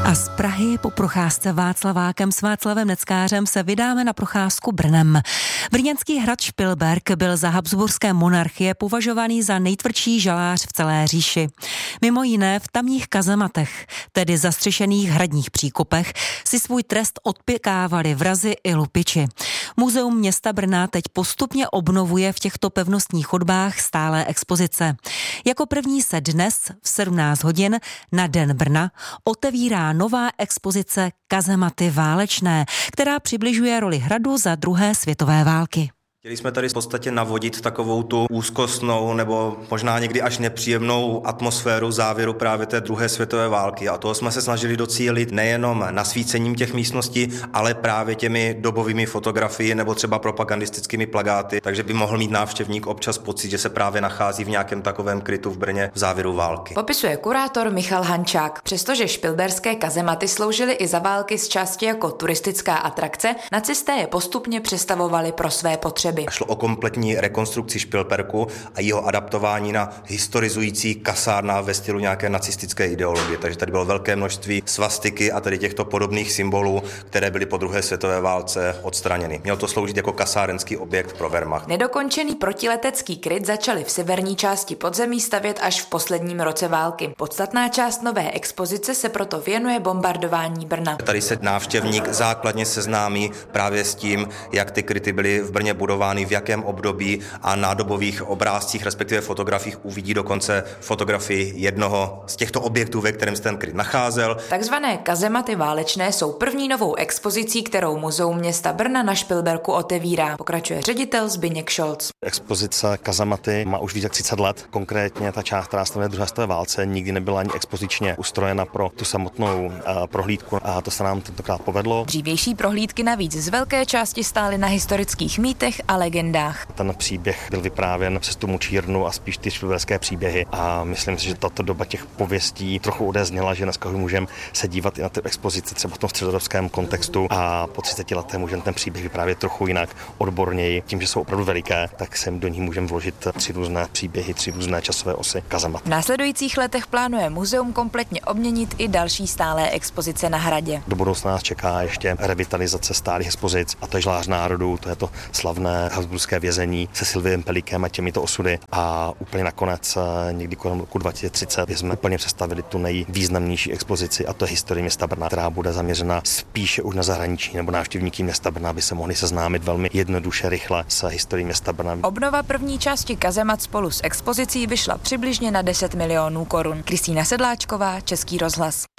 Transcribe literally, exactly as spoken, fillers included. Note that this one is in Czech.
A z Prahy po procházce Václavákem s Václavem Neckářem se vydáme na procházku Brnem. Brněnský hrad Špilberk byl za habsburské monarchie považovaný za nejtvrdší žalář v celé říši. Mimo jiné v tamních kazematech, tedy zastřešených hradních příkopech, si svůj trest odpěkávali vrazi i lupiči. Muzeum města Brna teď postupně obnovuje v těchto pevnostních chodbách stálé expozice. Jako první se dnes v sedmnáct hodin na Den Brna otevírá nová expozice Kazematy válečné, která přibližuje roli hradu za druhé světové války. Chtěli jsme tady v podstatě navodit takovou tu úzkostnou nebo možná někdy až nepříjemnou atmosféru závěru právě té druhé světové války. A toho jsme se snažili docílit nejenom nasvícením těch místností, ale právě těmi dobovými fotografii nebo třeba propagandistickými plakáty, takže by mohl mít návštěvník občas pocit, že se právě nachází v nějakém takovém krytu v Brně v závěru války. Popisuje kurátor Michal Hančák. Přestože špilberské kazematy sloužily i za války z části jako turistická atrakce, nacisté je postupně přestavovali pro své potřeby. Šlo o kompletní rekonstrukci Špilberku a jeho adaptování na historizující kasárna ve stylu nějaké nacistické ideologie. Takže tady bylo velké množství svastiky a tady těchto podobných symbolů, které byly po druhé světové válce odstraněny. Mělo to sloužit jako kasárenský objekt pro Wehrmacht. Nedokončený protiletecký kryt začali v severní části podzemí stavět až v posledním roce války. Podstatná část nové expozice se proto věnuje bombardování Brna. Tady se návštěvník základně seznámí právě s tím, jak ty kryty byly v Brně budovány, v jakém období, a na dobových obrázcích, respektive fotografiích, uvidí dokonce fotografii jednoho z těchto objektů, ve kterém se ten kryt nacházel. Takzvané kazematy válečné jsou první novou expozicí, kterou Muzeum města Brna na Špilberku otevírá. Pokračuje ředitel Zbyněk Šolc. Expozice kazematy má už víc jak třicet let. Konkrétně ta část, která se druhé světové válce, nikdy nebyla ani expozičně ustrojena pro tu samotnou uh, prohlídku, a to se nám tentokrát povedlo. Dřívější prohlídky navíc z velké části stály na historických mýtech a legendách. Ten příběh byl vyprávěn přes tu mučírnu a spíš ty špilberské příběhy, a myslím si, že tato doba těch pověstí trochu odezněla, že dneska už můžeme se dívat i na ty expozice třeba v tom středoevropském kontextu a po třiceti letech můžeme ten příběh vyprávět trochu jinak, odborněji. Tím, že jsou opravdu veliké, tak sem do ní můžeme vložit tři různé příběhy, tři různé časové osy kazemat. V následujících letech plánuje muzeum kompletně obměnit i další stálé expozice na hradě. Do budoucna nás čeká ještě revitalizace stálých expozic, a to je Žlář národů, to je to slavné habsburské vězení se Silviem Pelíkem a těmito osudy, a úplně nakonec někdy kolem roku dva tisíce třicet jsme úplně představili tu nejvýznamnější expozici, a to je historie města Brna, která bude zaměřena spíše už na zahraničí nebo návštěvníky města Brna, aby se mohli seznámit velmi jednoduše, rychle s historií města Brna. Obnova první části kazemat spolu s expozicí vyšla přibližně na deset milionů korun. Kristýna Sedláčková, Český rozhlas.